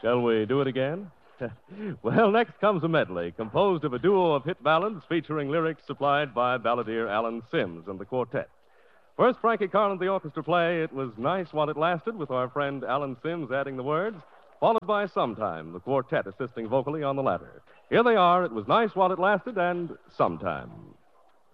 Shall we do it again? Well, next comes a medley composed of a duo of hit ballads featuring lyrics supplied by balladeer Alan Sims and the quartet. First, Frankie Carlin, the orchestra play, It Was Nice While It Lasted, with our friend Alan Sims adding the words, followed by Sometime, the quartet assisting vocally on the latter. Here they are, It Was Nice While It Lasted, and Sometime.